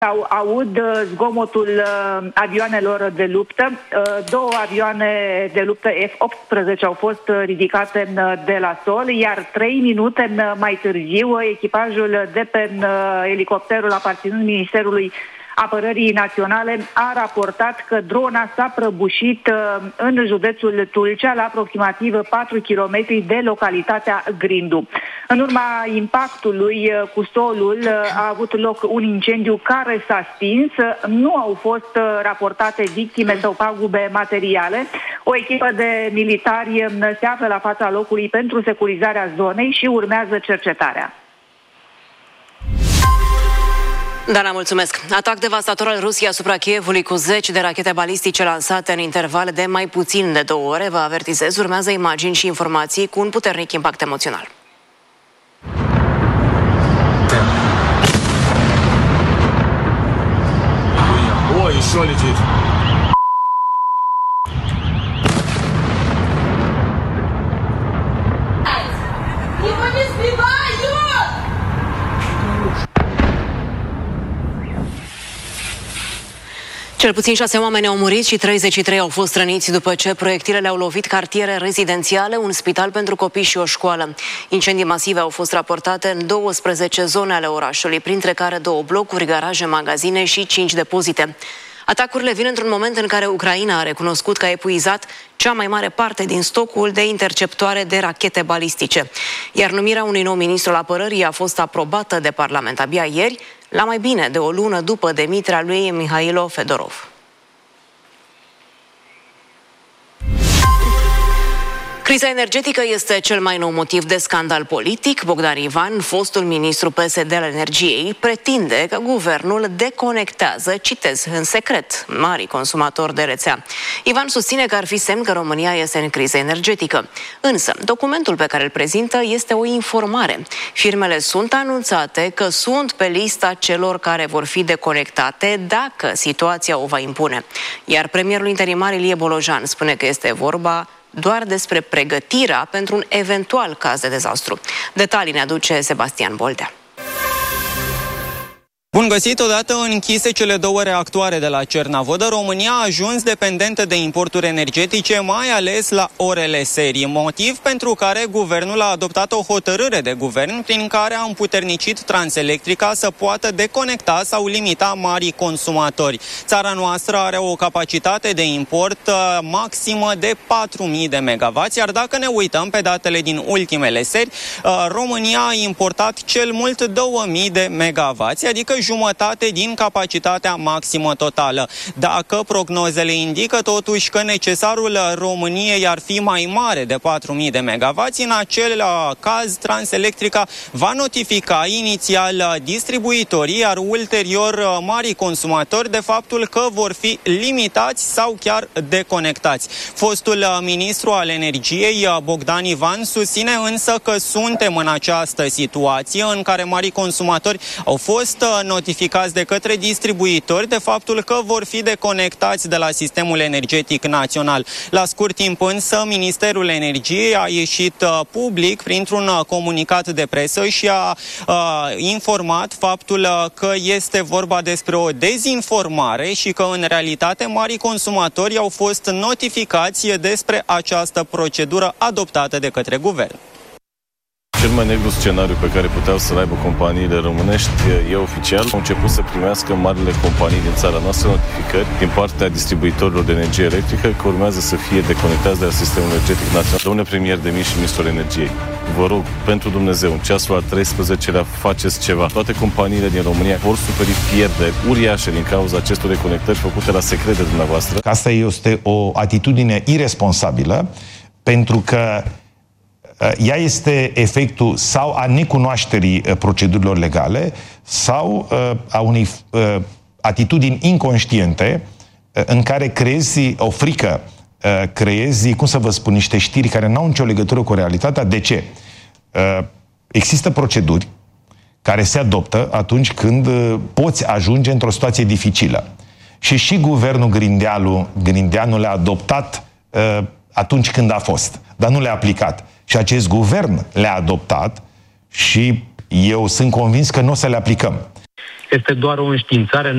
Aud zgomotul avioanelor de luptă. Două avioane de luptă F-18 au fost ridicate de la sol, iar 3 minute mai târziu echipajul de pe elicopterul aparținând Ministerului Apărării Naționale a raportat că drona s-a prăbușit în județul Tulcea, la aproximativ 4 km de localitatea Grindu. În urma impactului cu solul a avut loc un incendiu care s-a stins. Nu au fost raportate victime sau pagube materiale. O echipă de militari se află la fața locului pentru securizarea zonei și urmează cercetarea. Dana, mulțumesc. Atac devastator al Rusiei asupra Kievului cu 10 de rachete balistice lansate în intervale de mai puțin de 2 ore. Vă avertizez, urmează imagini și informații cu un puternic impact emoțional. Oi, еще летит. Его не сбивают! Cel puțin 6 oameni au murit și 33 au fost răniți după ce proiectilele au lovit cartiere rezidențiale, un spital pentru copii și o școală. Incendii masive au fost raportate în 12 zone ale orașului, printre care 2 blocuri, garaje, magazine și 5 depozite. Atacurile vin într-un moment în care Ucraina a recunoscut că a epuizat cea mai mare parte din stocul de interceptoare de rachete balistice. Iar numirea unui nou ministru al apărării a fost aprobată de Parlament abia ieri, la mai bine de o lună după demiterea lui Mihailo Fedorov. Criza energetică este cel mai nou motiv de scandal politic. Bogdan Ivan, fostul ministru PSD al energiei, pretinde că guvernul deconectează, citez, în secret, mari consumatori de rețea. Ivan susține că ar fi semn că România este în criză energetică. Însă, documentul pe care îl prezintă este o informare. Firmele sunt anunțate că sunt pe lista celor care vor fi deconectate dacă situația o va impune. Iar premierul interimar Ilie Bolojan spune că este vorba doar despre pregătirea pentru un eventual caz de dezastru. Detalii ne aduce Sebastian Boldea. Bun găsit! Odată închise cele 2 reactoare de la Cernavodă, România a ajuns dependentă de importuri energetice, mai ales la orele serii, motiv pentru care guvernul a adoptat o hotărâre de guvern prin care a împuternicit Transelectrica să poată deconecta sau limita marii consumatori. Țara noastră are o capacitate de import maximă de 4.000 de megawatts, iar dacă ne uităm pe datele din ultimele seri, România a importat cel mult 2.000 de megawatts, adică jumătate din capacitatea maximă totală. Dacă prognozele indică totuși că necesarul României ar fi mai mare de 4.000 de megawatts, în acel caz Transelectrica va notifica inițial distribuitorii, iar ulterior marii consumatori de faptul că vor fi limitați sau chiar deconectați. Fostul ministru al energiei, Bogdan Ivan, susține însă că suntem în această situație în care marii consumatori au fost notificați de către distribuitori de faptul că vor fi deconectați de la sistemul energetic național. La scurt timp însă, Ministerul Energiei a ieșit public printr-un comunicat de presă și a informat faptul că este vorba despre o dezinformare și că în realitate marii consumatori au fost notificați despre această procedură adoptată de către guvern. Cel mai negru scenariu pe care puteau să-l aibă companiile românești e oficial. Au început să primească marile companii din țara noastră notificări din partea distribuitorilor de energie electrică că urmează să fie deconectați de la sistemul energetic național. Domnule premier demit și ministrul energiei, vă rog, pentru Dumnezeu, în ceasul al 13-lea faceți ceva. Toate companiile din România vor suferi pierderi uriașe din cauza acestor deconectări făcute la secret de dumneavoastră. Asta este o atitudine iresponsabilă, pentru că ea este efectul sau a necunoașterii procedurilor legale sau a unei atitudini inconștiente în care creezi o frică, creezi, cum să vă spun, niște știri care n-au nicio legătură cu realitatea. De ce? Există proceduri care se adoptă atunci când poți ajunge într-o situație dificilă. Și guvernul Grindeanu le-a adoptat atunci când a fost, dar nu le-a aplicat. Și acest guvern le-a adoptat și eu sunt convins că nu o să le aplicăm. Este doar o înștiințare.